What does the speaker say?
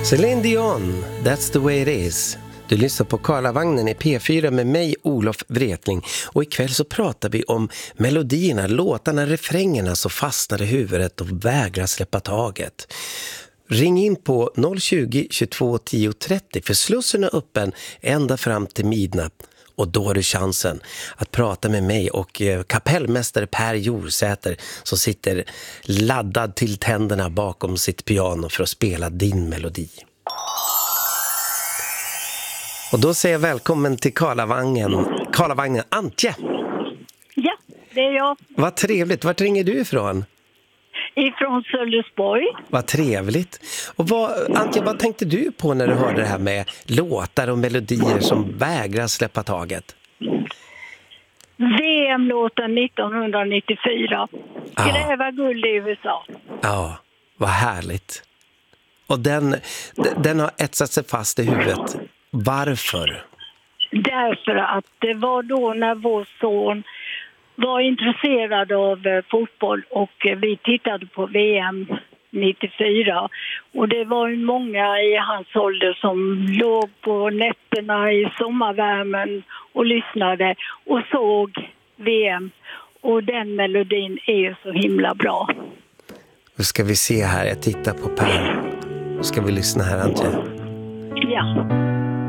Celine Dion, That's the way it is. Du lyssnar på Karlavagnen i P4 med mig, Olof Wretling. Och ikväll så pratar vi om melodierna, låtarna, refrängerna som fastnar i huvudet och vägrar släppa taget. Ring in på 020 22 10 30 för slussen är öppen ända fram till midnatt. Och då har du chansen att prata med mig och kapellmästare Per Jorsäter som sitter laddad till tänderna bakom sitt piano för att spela din melodi. Och då säger jag välkommen till Karlavagnen Antje. Ja, det är jag. Vad trevligt. Vart ringer du ifrån? Ifrån Sölvesborg. Vad trevligt. Och Antje, vad tänkte du på när du hörde det här med låtar och melodier som vägrar släppa taget? VM-låten 1994. Gräva guld i USA. Ja, vad härligt. Och den har etsat sig fast i huvudet. Varför? Därför att det var då när vår son var intresserad av fotboll och vi tittade på VM 94. Och det var ju många i hans ålder som låg på nätterna i sommarvärmen och lyssnade och såg VM. Och den melodin är ju så himla bra. Nu ska vi se här, jag tittar på Per. Nu ska vi lyssna här, Antje. Ja.